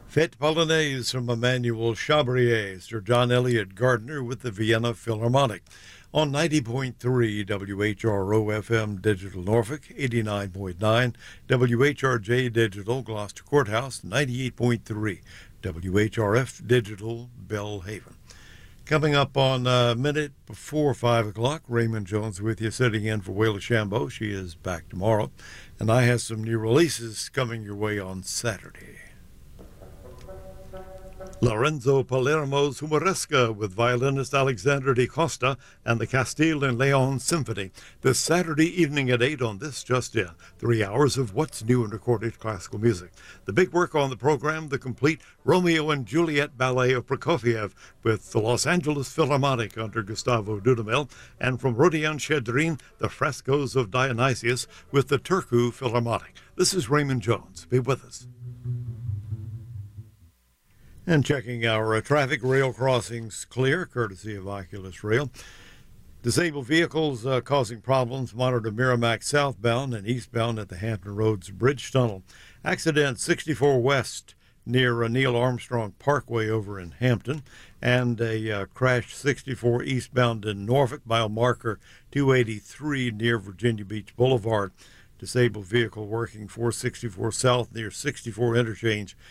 Fête Polonaise from Emmanuel Chabrier, Sir John Eliot Gardner with the Vienna Philharmonic. On 90.3 WHRO FM Digital Norfolk, 89.9 WHRJ Digital Gloucester Courthouse, 98.3 WHRF Digital Bellhaven. Coming up on a minute before 5 o'clock, Raymond Jones with you, sitting in for Wayla Shambo. She is back tomorrow. And I have some new releases coming your way on Saturday. Lorenzo Palermo's Humoresca with violinist Alexander Di Costa and the Castile and Leon Symphony this Saturday evening at 8 on This Just In. 3 hours of what's new in recorded classical music. The big work on the program, the complete Romeo and Juliet ballet of Prokofiev with the Los Angeles Philharmonic under Gustavo Dudamel, and from Rodion Chedrin, the Frescoes of Dionysius with the Turku Philharmonic. This is Raymond Jones. Be with us. And checking our traffic, rail crossings clear, courtesy of Oculus Rail. Disabled vehicles causing problems. Monitor Merrimack southbound and eastbound at the Hampton Roads Bridge Tunnel. Accident 64 West near Neil Armstrong Parkway over in Hampton. And a crash 64 eastbound in Norfolk, mile marker 283 near Virginia Beach Boulevard. Disabled vehicle working 464 south near 64 interchange